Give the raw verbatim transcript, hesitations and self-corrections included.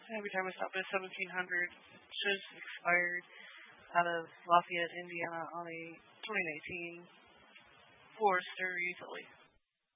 Every time I stop at seventeen hundred, just expired out of Lafayette, Indiana on a twenty nineteen Forester utility.